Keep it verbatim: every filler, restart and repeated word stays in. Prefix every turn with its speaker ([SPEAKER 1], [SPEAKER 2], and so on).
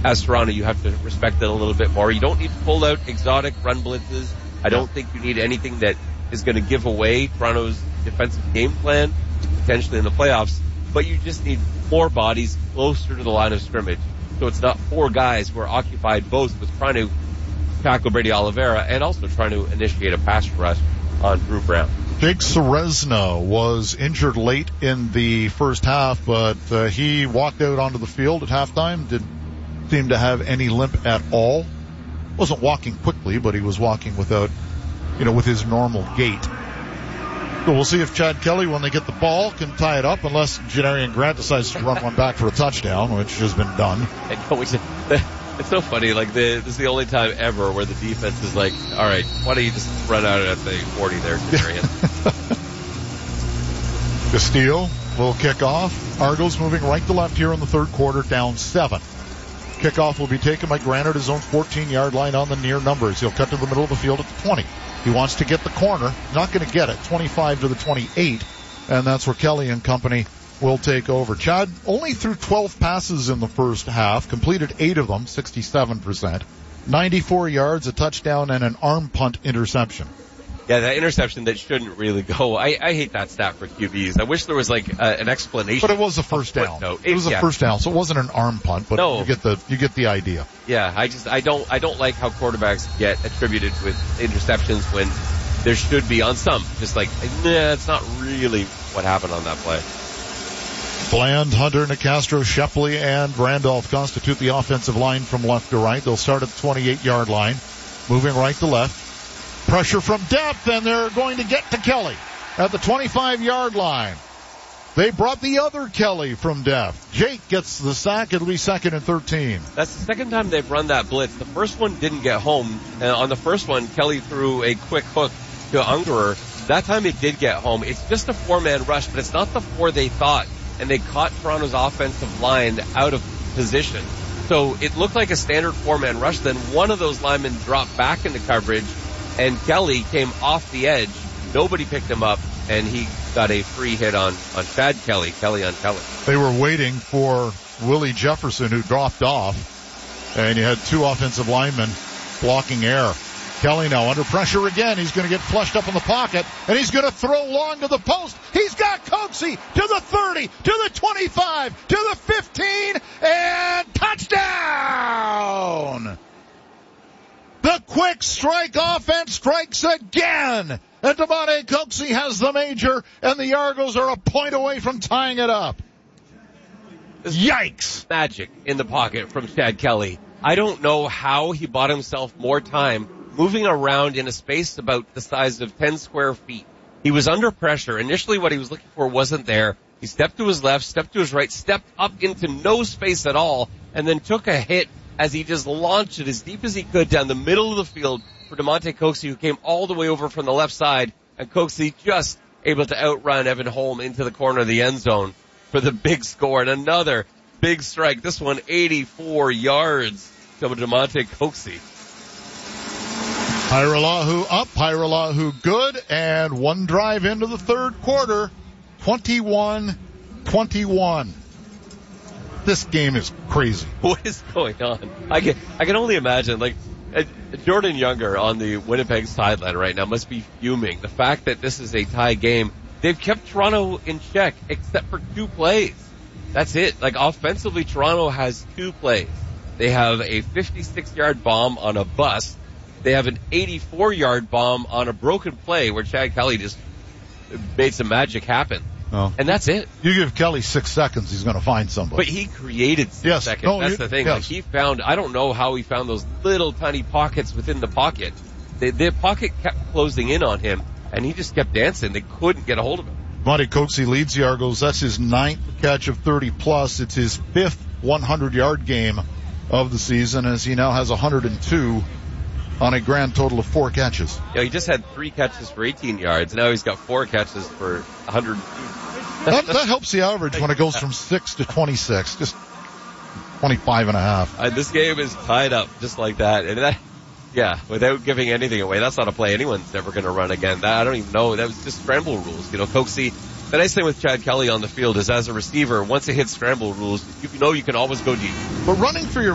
[SPEAKER 1] as Toronto, you have to respect it a little bit more. You don't need to pull out exotic run blitzes. I don't think you need anything that is going to give away Toronto's defensive game plan, potentially in the playoffs. But you just need more bodies closer to the line of scrimmage. So it's not four guys who are occupied both with trying to tackle Brady Oliveira and also trying to initiate a pass rush on Drew Brown.
[SPEAKER 2] Jake Ceresna was injured late in the first half, but uh, he walked out onto the field at halftime. Didn't seem to have any limp at all. Wasn't walking quickly, but he was walking without, you know, with his normal gait. So we'll see if Chad Kelly, when they get the ball, can tie it up, unless Janarian Grant decides to run one back for a touchdown, which has been done.
[SPEAKER 1] And we should, it's so funny, like the, this is the only time ever where the defense is like, all right, why don't you just run out at the forty there, Janarian?
[SPEAKER 2] Castillo will kick off. Argos moving right to left here in the third quarter, down seven. Kickoff will be taken by Grant at his own fourteen-yard line on the near numbers. He'll cut to the middle of the field at the twenty. He wants to get the corner. Not going to get it. twenty-five to the twenty-eight. And that's where Kelly and company will take over. Chad only threw twelve passes in the first half, completed eight of them, sixty-seven percent. ninety-four yards, a touchdown, and an arm punt interception.
[SPEAKER 1] Yeah, that interception that shouldn't really go. I, I hate that stat for Q Bs. I wish there was like a, an explanation.
[SPEAKER 2] But it was a first down.
[SPEAKER 1] No,
[SPEAKER 2] it, it was a
[SPEAKER 1] yeah.
[SPEAKER 2] first down, so it wasn't an arm punt. But
[SPEAKER 1] no.
[SPEAKER 2] you get the you get the idea.
[SPEAKER 1] Yeah, I just I don't I don't like how quarterbacks get attributed with interceptions when there should be on some. Just like, nah, it's not really what happened on that play.
[SPEAKER 2] Bland, Hunter, Nicastro, Shepley, and Randolph constitute the offensive line from left to right. They'll start at the twenty-eight-yard line, moving right to left. Pressure from depth, and they're going to get to Kelly at the twenty-five-yard line. They brought the other Kelly from depth. Jake gets the sack. It'll be second and thirteen.
[SPEAKER 1] That's the second time they've run that blitz. The first one didn't get home. And on the first one, Kelly threw a quick hook to Ungerer. That time it did get home. It's just a four-man rush, but it's not the four they thought. And they caught Toronto's offensive line out of position. So it looked like a standard four-man rush. Then one of those linemen dropped back into coverage, and Kelly came off the edge. Nobody picked him up, and he got a free hit on, on Chad Kelly, Kelly on Kelly.
[SPEAKER 2] They were waiting for Willie Jefferson, who dropped off, and you had two offensive linemen blocking air. Kelly now under pressure again. He's going to get flushed up in the pocket, and he's going to throw long to the post. He's got Coxie to the thirty, to the twenty-five, to the fifteen, and touchdown! The quick strike offense strikes again. And Devontae Coxie has the major, and the Argos are a point away from tying it up. Yikes.
[SPEAKER 1] Magic in the pocket from Chad Kelly. I don't know how he bought himself more time moving around in a space about the size of ten square feet. He was under pressure. Initially what he was looking for wasn't there. He stepped to his left, stepped to his right, stepped up into no space at all, and then took a hit as he just launched it as deep as he could down the middle of the field for Devontae Coxie, who came all the way over from the left side, and Coxie just able to outrun Evan Holm into the corner of the end zone for the big score. And another big strike, this one eighty-four yards to Devontae Coxie.
[SPEAKER 2] Hiralahu up, Hiralahu good, and one drive into the third quarter, twenty-one twenty-one. This game is crazy.
[SPEAKER 1] What is going on? I can, I can only imagine, like, uh, Jordan Younger on the Winnipeg sideline right now must be fuming. The fact that this is a tie game, they've kept Toronto in check except for two plays. That's it. Like, offensively, Toronto has two plays. They have a fifty-six-yard bomb on a bus. They have an eighty-four-yard bomb on a broken play where Chad Kelly just made some magic happen. Oh. And that's it.
[SPEAKER 2] You give Kelly six seconds, he's going to find somebody.
[SPEAKER 1] But he created six
[SPEAKER 2] yes.
[SPEAKER 1] seconds.
[SPEAKER 2] No,
[SPEAKER 1] that's
[SPEAKER 2] you,
[SPEAKER 1] the thing.
[SPEAKER 2] Yes.
[SPEAKER 1] Like he found, I don't know how he found those little tiny pockets within the pocket. The, the pocket kept closing in on him, and he just kept dancing. They couldn't get a hold of him.
[SPEAKER 2] Devontae Coxie leads the Argos. That's his ninth catch of thirty plus. It's his fifth hundred-yard game of the season, as he now has one hundred two on a grand total of four catches.
[SPEAKER 1] Yeah, he just had three catches for eighteen yards. Now he's got four catches for one hundred two.
[SPEAKER 2] that, that helps the average when it goes from six to twenty-six, just twenty-five and a half.
[SPEAKER 1] Uh, this game is tied up just like that. And that, yeah, without giving anything away, that's not a play anyone's ever going to run again. That, I don't even know. That was just scramble rules. You know, Coxie, the nice thing with Chad Kelly on the field is as a receiver, once it hits scramble rules, you know you can always go deep.
[SPEAKER 2] But running for your